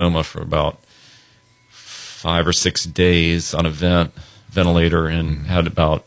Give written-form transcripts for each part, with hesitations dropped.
coma for about 5 or 6 days on a ventilator, and had about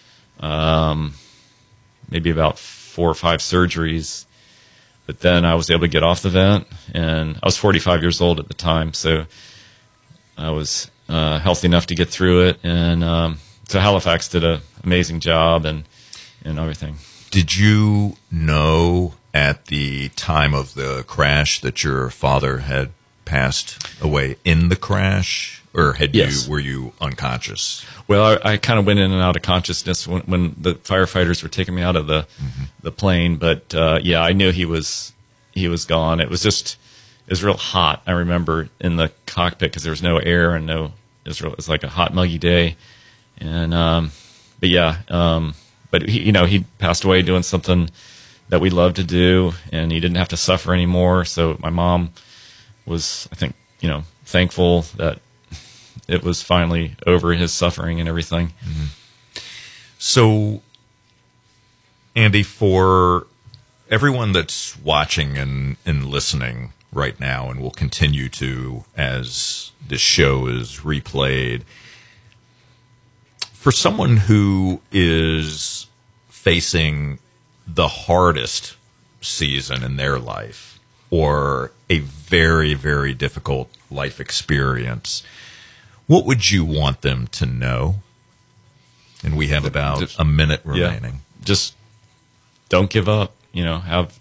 maybe about 4 or 5 surgeries. But then I was able to get off the vent, and I was 45 years old at the time, so I was healthy enough to get through it. And so Halifax did an amazing job and everything. Did you know at the time of the crash that your father had passed away in the crash, or Yes. were you unconscious? Well, I kind of went in and out of consciousness when the firefighters were taking me out of the plane. But yeah, I knew he was gone. It was real hot. I remember in the cockpit because there was no air and it was like a hot, muggy day. And but yeah, but he passed away doing something that we loved to do, and he didn't have to suffer anymore. So my mom was, I think, thankful that it was finally over, his suffering and everything. Mm-hmm. So, Andy, for everyone that's watching and listening right now, and will continue to as this show is replayed, for someone who is facing the hardest season in their life, or a very, very difficult life experience, what would you want them to know? And we have about a minute remaining. Yeah, just don't give up. Have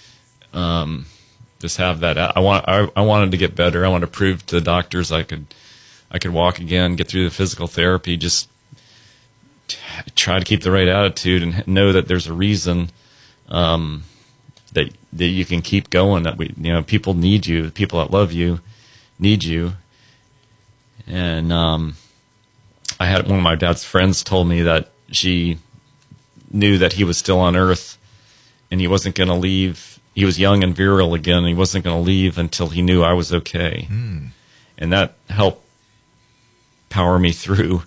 just have that. I wanted to get better. I wanted to prove to the doctors I could walk again, get through the physical therapy. Just try to keep the right attitude and know that there's a reason that you can keep going. That people need you. The people that love you need you. And I had one of my dad's friends told me that she knew that he was still on Earth, and he wasn't going to leave. He was young and virile again, and he wasn't going to leave until he knew I was okay. And that helped power me through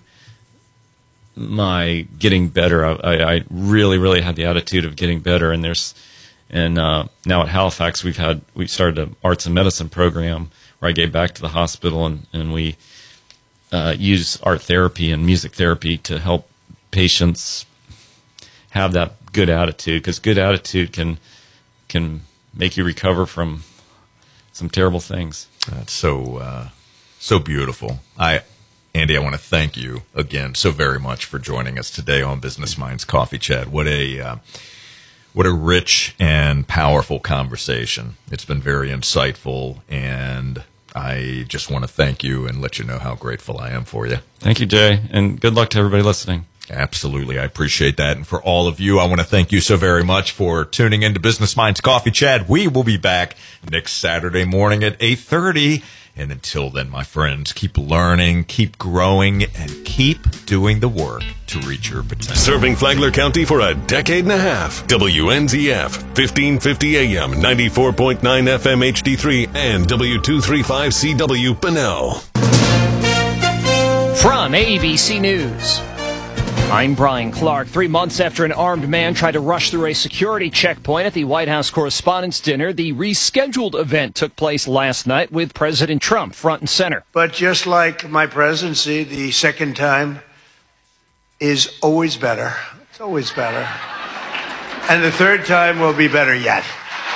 my getting better. I really, really had the attitude of getting better. And now at Halifax, we started an arts and medicine program where I gave back to the hospital, and we use art therapy and music therapy to help patients have that good attitude, because good attitude can make you recover from some terrible things. That's so beautiful. Andy, I want to thank you again so very much for joining us today on Business Minds Coffee Chat. What a rich and powerful conversation. It's been very insightful, and I just want to thank you and let you know how grateful I am for you. Thank you, Jay, and good luck to everybody listening. Absolutely. I appreciate that. And for all of you, I want to thank you so very much for tuning into Business Minds Coffee Chat. We will be back next Saturday morning at 8:30. And until then, my friends, keep learning, keep growing, and keep doing the work to reach your potential. Serving Flagler County for a decade and a half. WNZF, 1550 AM, 94.9 FM HD3, and W235CW Bunnell. From ABC News, I'm Brian Clark. 3 months after an armed man tried to rush through a security checkpoint at the White House Correspondents' Dinner, the rescheduled event took place last night with President Trump front and center. But just like my presidency, the second time is always better. It's always better. And the third time will be better yet.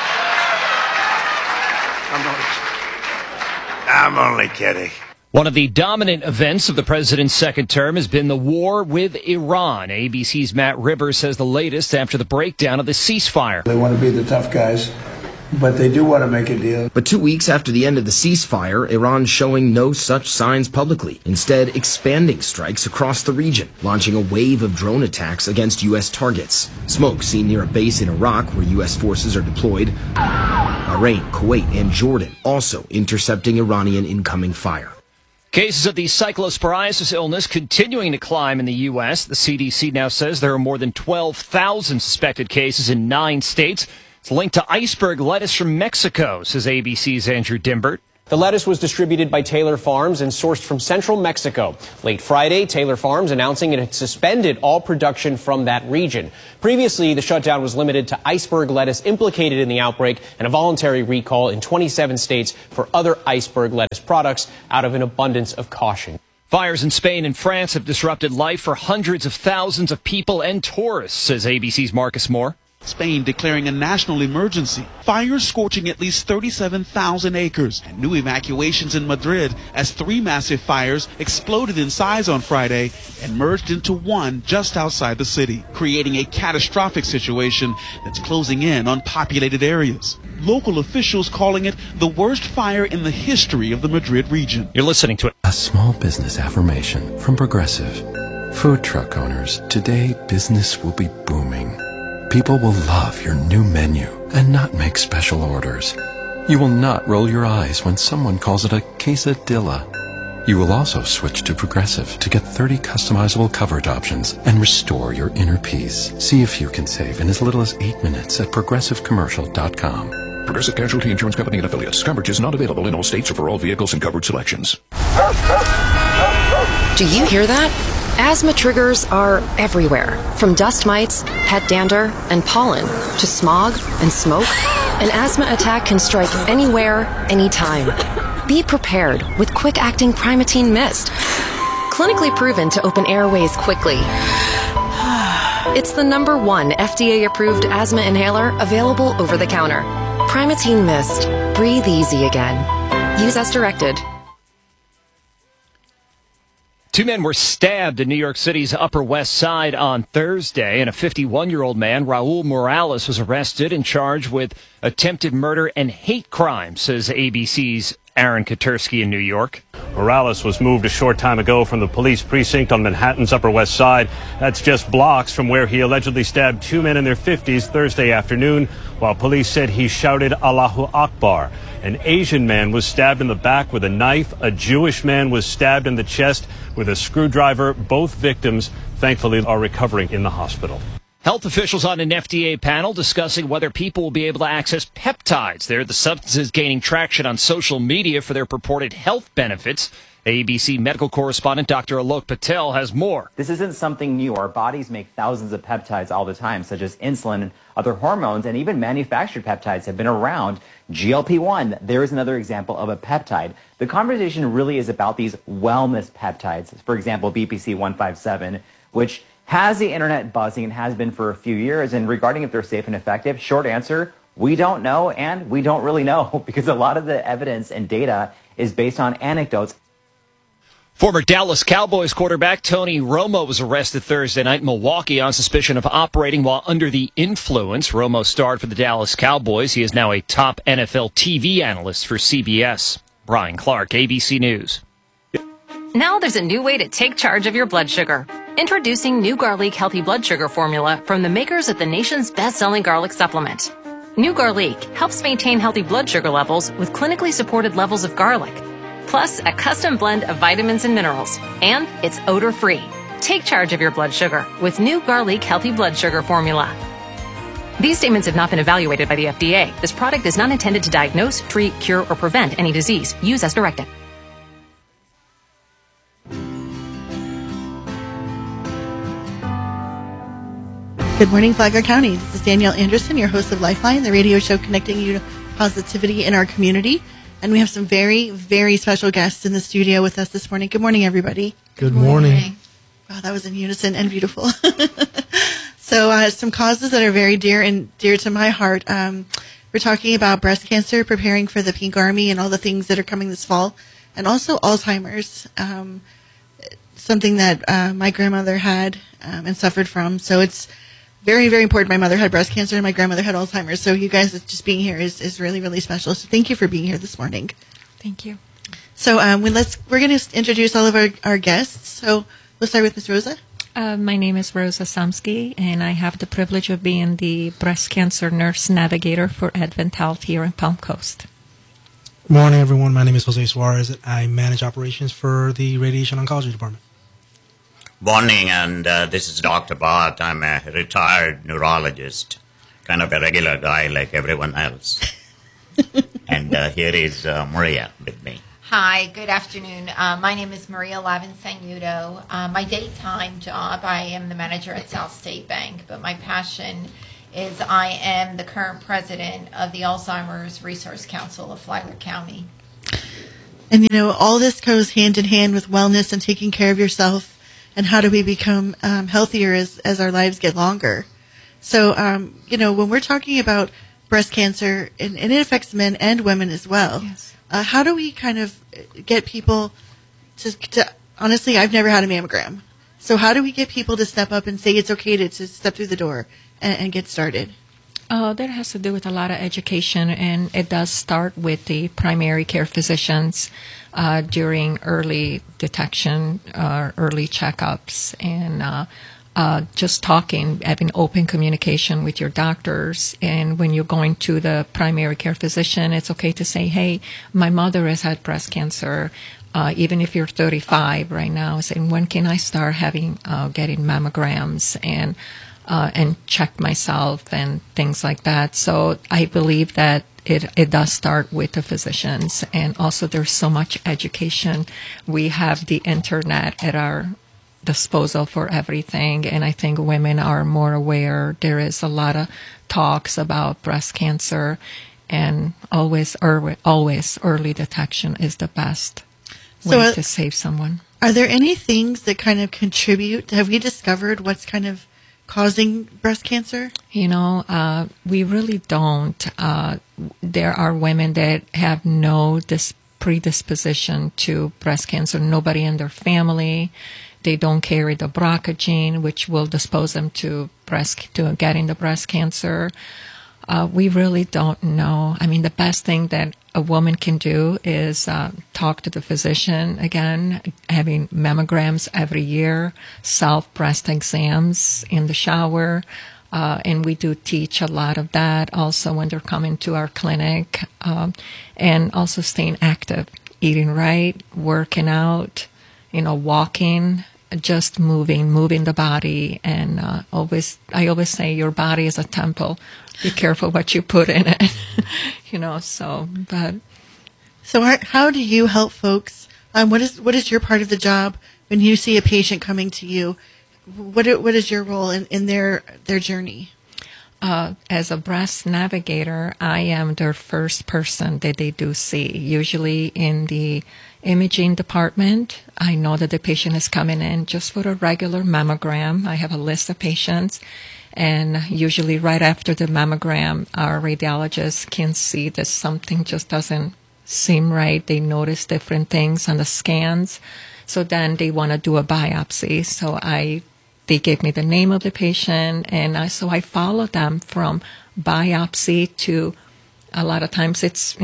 I'm only kidding. One of the dominant events of the president's second term has been the war with Iran. ABC's Matt Rivers says the latest after the breakdown of the ceasefire. They want to be the tough guys, but they do want to make a deal. But 2 weeks after the end of the ceasefire, Iran showing no such signs publicly, instead expanding strikes across the region, launching a wave of drone attacks against U.S. targets. Smoke seen near a base in Iraq where U.S. forces are deployed. Bahrain, Kuwait, and Jordan also intercepting Iranian incoming fire. Cases of the cyclosporiasis illness continuing to climb in the U.S. The CDC now says there are more than 12,000 suspected cases in 9 states. It's linked to iceberg lettuce from Mexico, says ABC's Andrew Dimbert. The lettuce was distributed by Taylor Farms and sourced from central Mexico. Late Friday, Taylor Farms announcing it had suspended all production from that region. Previously, the shutdown was limited to iceberg lettuce implicated in the outbreak and a voluntary recall in 27 states for other iceberg lettuce products out of an abundance of caution. Fires in Spain and France have disrupted life for hundreds of thousands of people and tourists, says ABC's Marcus Moore. Spain declaring a national emergency. Fires scorching at least 37,000 acres. And new evacuations in Madrid as 3 massive fires exploded in size on Friday and merged into one just outside the city, creating a catastrophic situation that's closing in on populated areas. Local officials calling it the worst fire in the history of the Madrid region. You're listening to it. A small business affirmation from Progressive. Food truck owners, today business will be booming. People will love your new menu and not make special orders. You will not roll your eyes when someone calls it a quesadilla. You will also switch to Progressive to get 30 customizable coverage options and restore your inner peace. See if you can save in as little as 8 minutes at progressivecommercial.com. Progressive Casualty Insurance Company and Affiliates. Coverage is not available in all states or for all vehicles and coverage selections. Do you hear that? Asthma triggers are everywhere, from dust mites, pet dander, and pollen, to smog and smoke. An asthma attack can strike anywhere, anytime. Be prepared with quick-acting Primatene Mist. Clinically proven to open airways quickly. It's the #1 FDA-approved asthma inhaler available over the counter. Primatene Mist. Breathe easy again. Use as directed. 2 men were stabbed in New York City's Upper West Side on Thursday, and a 51-year-old man, Raul Morales, was arrested and charged with attempted murder and hate crime, says ABC's Aaron Katursky in New York. Morales was moved a short time ago from the police precinct on Manhattan's Upper West Side. That's just blocks from where he allegedly stabbed 2 men in their 50s Thursday afternoon, while police said he shouted Allahu Akbar. An Asian man was stabbed in the back with a knife. A Jewish man was stabbed in the chest with a screwdriver. Both victims, thankfully, are recovering in the hospital. Health officials on an FDA panel discussing whether people will be able to access peptides. They're the substances gaining traction on social media for their purported health benefits. ABC medical correspondent Dr. Alok Patel has more. This isn't something new. Our bodies make thousands of peptides all the time, such as insulin and other hormones, and even manufactured peptides have been around. GLP-1, there is another example of a peptide. The conversation really is about these wellness peptides. For example, BPC 157, which has the internet buzzing and has been for a few years. And regarding if they're safe and effective, short answer, we don't know, and we don't really know because a lot of the evidence and data is based on anecdotes. Former Dallas Cowboys quarterback Tony Romo was arrested Thursday night in Milwaukee on suspicion of operating while under the influence. Romo starred for the Dallas Cowboys. He is now a top NFL TV analyst for CBS. Brian Clark, ABC News. Now there's a new way to take charge of your blood sugar. Introducing New Garlic Healthy Blood Sugar Formula from the makers of the nation's best-selling garlic supplement. New Garlic helps maintain healthy blood sugar levels with clinically supported levels of garlic, plus a custom blend of vitamins and minerals, and it's odor-free. Take charge of your blood sugar with New Garlic Healthy Blood Sugar Formula. These statements have not been evaluated by the FDA. This product is not intended to diagnose, treat, cure, or prevent any disease. Use as directed. Good morning, Flagler County. This is Danielle Anderson, your host of Lifeline, the radio show connecting you to positivity in our community. And we have some very, very special guests in the studio with us this morning. Good morning, everybody. Good morning. Wow, that was in unison and beautiful. So some causes that are very dear to my heart. We're talking about breast cancer, preparing for the Pink Army, and all the things that are coming this fall. And also Alzheimer's, something that my grandmother had and suffered from. So it's very, very important. My mother had breast cancer and my grandmother had Alzheimer's. So you guys just being here is really, really special. So thank you for being here this morning. Thank you. So we're going to introduce all of our guests. So we'll start with Ms. Rosa. My name is Rosa Samsky, and I have the privilege of being the breast cancer nurse navigator for Advent Health here in Palm Coast. Good morning, everyone. My name is Jose Suarez. I manage operations for the Radiation Oncology Department. Morning, and this is Dr. Bhatt. I'm a retired neurologist, kind of a regular guy like everyone else. And here is Maria with me. Hi, good afternoon. My name is Maria Lavin Sagnudo. My daytime job, I am the manager at South State Bank, but my passion is I am the current president of the Alzheimer's Resource Council of Flagler County. And, you know, all this goes hand in hand with wellness and taking care of yourself and how do we become healthier as our lives get longer. So, you know, when we're talking about breast cancer, and it affects men and women as well, Yes. How do we kind of get people to honestly, I've never had a mammogram. So how do we get people to step up and say it's okay to step through the door and get started? That has to do with a lot of education, and it does start with the primary care physicians during early detection, early checkups, and just talking, having open communication with your doctors. And when you're going to the primary care physician, it's okay to say, hey, my mother has had breast cancer. Even if you're 35 right now, saying, when can I start getting mammograms and check myself and things like that. So I believe that it does start with the physicians. And also there's so much education. We have the internet at our disposal for everything, and I think women are more aware. There is a lot of talks about breast cancer, and always early detection is the best way to save someone. Are there any things that kind of contribute? Have we discovered what's kind of causing breast cancer? You know, we really don't. There are women that have no predisposition to breast cancer. Nobody in their family. They don't carry the BRCA gene, which will dispose them to getting the breast cancer. We really don't know. I mean, the best thing that a woman can do is talk to the physician again, having mammograms every year, self-breast exams in the shower, and we do teach a lot of that also when they're coming to our clinic, and also staying active, eating right, working out, you know, walking, just moving the body, and I always say your body is a temple. Be careful what you put in it, you know. So how do you help folks? What is your part of the job when you see a patient coming to you? What is your role in their journey? As a breast navigator, I am their first person that they do see. Usually in the imaging department, I know that the patient is coming in just for a regular mammogram. I have a list of patients, and usually right after the mammogram, our radiologist can see that something just doesn't seem right. They notice different things on the scans, so then they want to do a biopsy. So they gave me the name of the patient, and so I follow them from biopsy to, a lot of times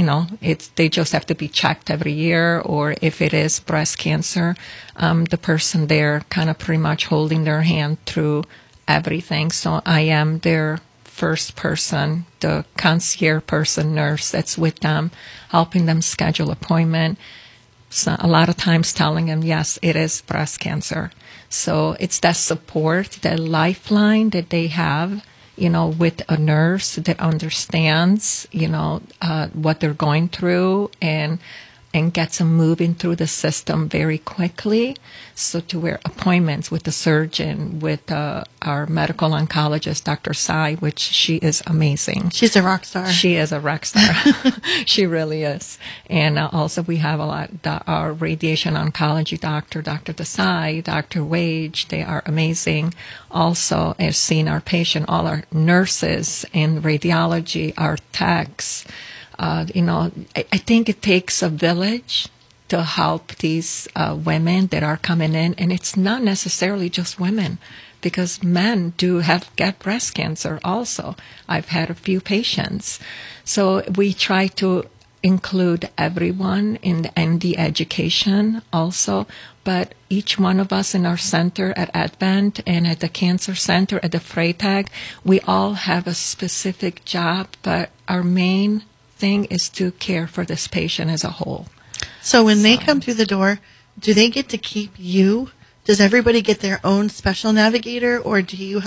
they just have to be checked every year, or if it is breast cancer, the person there kind of pretty much holding their hand through everything. So I am their first person, the concierge person, nurse that's with them, helping them schedule appointment. So a lot of times telling them, yes, it is breast cancer. So it's that support, that lifeline that they have, you know, with a nurse that understands, you know, what they're going through and gets them moving through the system very quickly. So to where appointments with the surgeon, with our medical oncologist, Dr. Sai, which she is amazing. She's a rock star. She is a rock star. She really is. And also we have our radiation oncology doctor, Dr. Desai, Dr. Wage. They are amazing. Also, as seeing our patient, all our nurses in radiology, our techs. You know, I think it takes a village to help these women that are coming in, and it's not necessarily just women, because men do get breast cancer also. I've had a few patients. So we try to include everyone in the education also, but each one of us in our center at Advent and at the Cancer Center at the Freytag, we all have a specific job, but our main thing is to care for this patient as a whole. So when they come through the door, do they get to keep you? Does everybody get their own special navigator, or do you help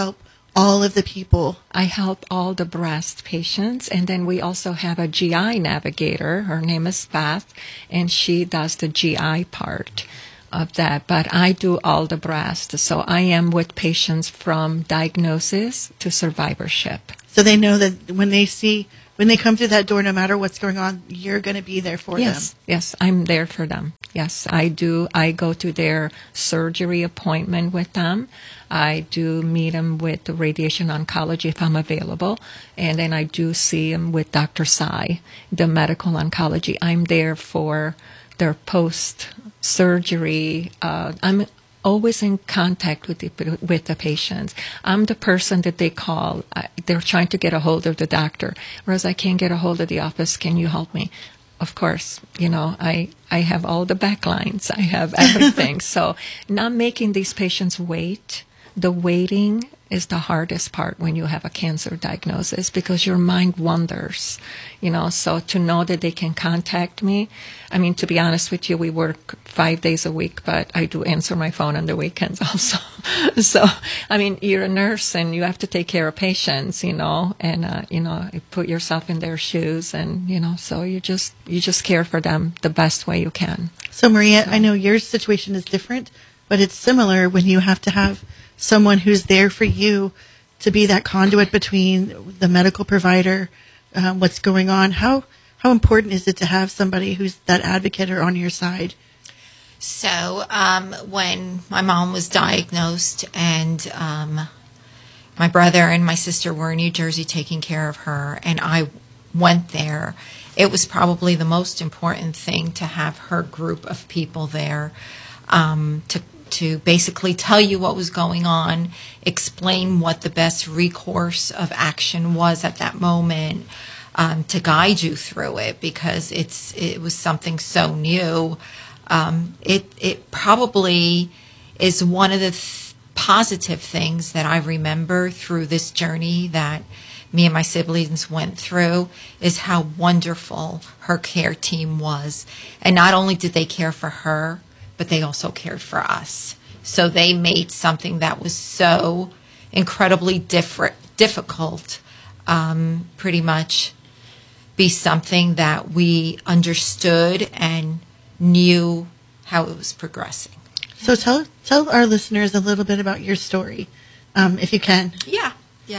all of the people? I help all the breast patients, and then we also have a GI navigator. Her name is Beth, and she does the GI part of that. But I do all the breast, so I am with patients from diagnosis to survivorship. So they know that when they come through that door, no matter what's going on, you're going to be there for them. Yes, I'm there for them. Yes, I do. I go to their surgery appointment with them. I do meet them with the radiation oncology if I'm available. And then I do see them with Dr. Sai, the medical oncology. I'm there for their post-surgery. I'm always in contact with the patients. I'm the person that they call. They're trying to get a hold of the doctor. Whereas I can't get a hold of the office. Can you help me? Of course, I have all the backlines. I have everything. So not making these patients wait. The waiting is the hardest part when you have a cancer diagnosis because your mind wanders, so to know that they can contact me. I mean, to be honest with you, we work 5 days a week, but I do answer my phone on the weekends also. So, I mean, you're a nurse and you have to take care of patients, and, you put yourself in their shoes and, so you just care for them the best way you can. So Maria, I know your situation is different, but it's similar when you have to have someone who's there for you to be that conduit between the medical provider, what's going on. How important is it to have somebody who's that advocate or on your side? So when my mom was diagnosed and my brother and my sister were in New Jersey taking care of her and I went there, it was probably the most important thing to have her group of people there to basically tell you what was going on, explain what the best recourse of action was at that moment, to guide you through it because it was something so new. It probably is one of the positive things that I remember through this journey that me and my siblings went through is how wonderful her care team was. And not only did they care for her, but they also cared for us. So they made something that was so incredibly difficult pretty much be something that we understood and knew how it was progressing. So tell our listeners a little bit about your story, if you can. Yeah.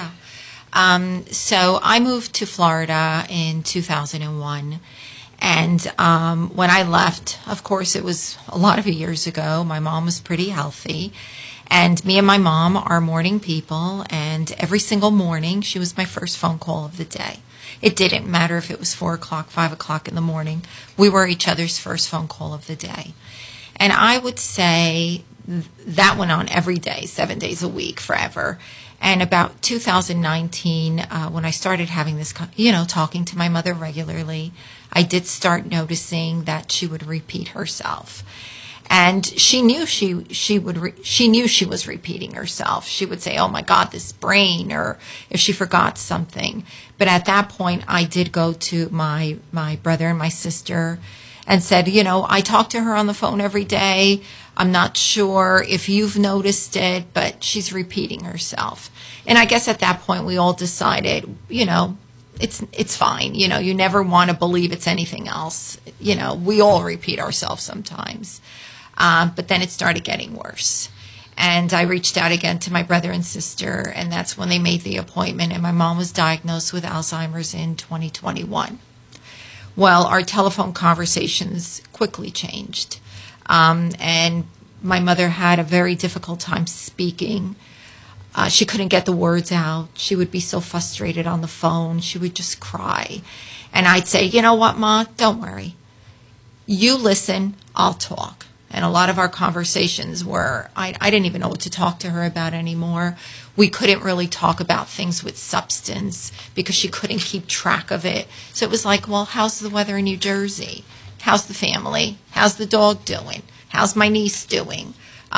So I moved to Florida in 2001. And when I left, of course, it was a lot of years ago. My mom was pretty healthy. And me and my mom are morning people. And every single morning, she was my first phone call of the day. It didn't matter if it was 4 o'clock, 5 o'clock in the morning. We were each other's first phone call of the day. And I would say that went on every day, 7 days a week, forever. And about 2019, when I started having this, talking to my mother regularly, I did start noticing that she would repeat herself. And she knew she knew she was repeating herself. She would say, "Oh my God, this brain," or if she forgot something. But at that point, I did go to my brother and my sister and said, I talk to her on the phone every day. I'm not sure if you've noticed it, but she's repeating herself. And I guess at that point, we all decided, it's fine. You never want to believe it's anything else. We all repeat ourselves sometimes. But then it started getting worse. And I reached out again to my brother and sister, and that's when they made the appointment. And my mom was diagnosed with Alzheimer's in 2021. Well, our telephone conversations quickly changed. And my mother had a very difficult time speaking. She couldn't get the words out. She would be so frustrated on the phone. She would just cry. And I'd say, "You know what, Ma? Don't worry. You listen, I'll talk." And a lot of our conversations were, I didn't even know what to talk to her about anymore. We couldn't really talk about things with substance because she couldn't keep track of it. So it was like, well, how's the weather in New Jersey? How's the family? How's the dog doing? How's my niece doing?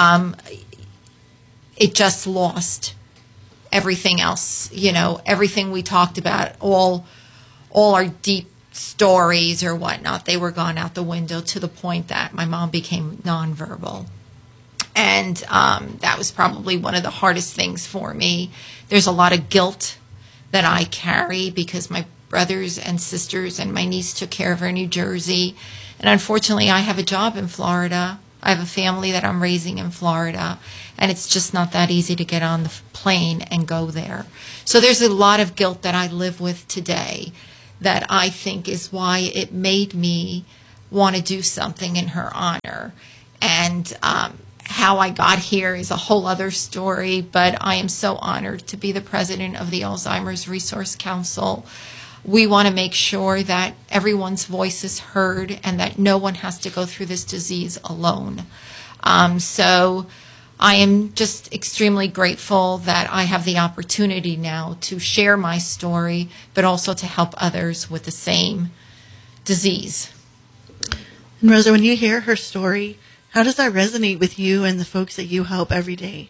It just lost everything else, everything we talked about, all our deep stories or whatnot, they were gone out the window to the point that my mom became nonverbal. And that was probably one of the hardest things for me. There's a lot of guilt that I carry because my brothers and sisters and my niece took care of her in New Jersey. And unfortunately, I have a job in Florida. I have a family that I'm raising in Florida. And it's just not that easy to get on the plane and go there. So there's a lot of guilt that I live with today that I think is why it made me want to do something in her honor. And how I got here is a whole other story, but I am so honored to be the president of the Alzheimer's Resource Council. We want to make sure that everyone's voice is heard and that no one has to go through this disease alone. So I am just extremely grateful that I have the opportunity now to share my story, but also to help others with the same disease. And Rosa, when you hear her story, how does that resonate with you and the folks that you help every day?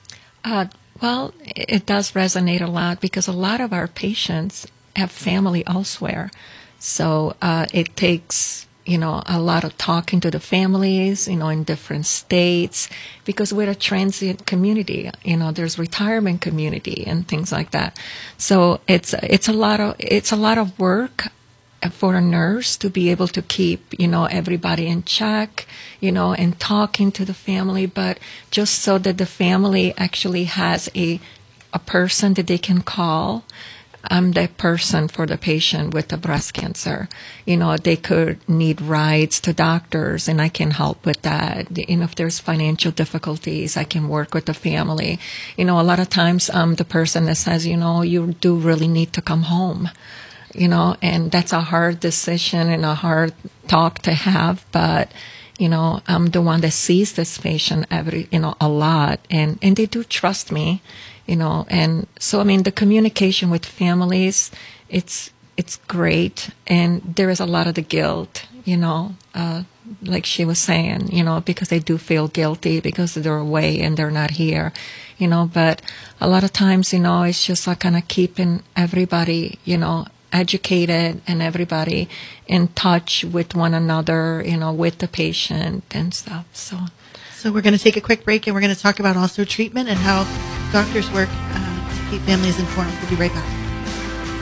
Well, it does resonate a lot because a lot of our patients have family elsewhere. So it takes, a lot of talking to the families, in different states, because we're a transient community. There's retirement community and things like that. So it's a lot of work for a nurse to be able to keep, everybody in check, and talking to the family, but just so that the family actually has a person that they can call. I'm the person for the patient with the breast cancer. They could need rides to doctors, and I can help with that. If there's financial difficulties, I can work with the family. A lot of times I'm the person that says, you do really need to come home. And that's a hard decision and a hard talk to have, but, I'm the one that sees this patient a lot, and they do trust me, and so, the communication with families, it's great, and there is a lot of the guilt, like she was saying, because they do feel guilty because they're away and they're not here, but a lot of times, it's just like kind of keeping everybody, educated and everybody in touch with one another, with the patient and stuff. So we're going to take a quick break, and we're going to talk about also treatment and how doctors work to keep families informed. We'll be right back.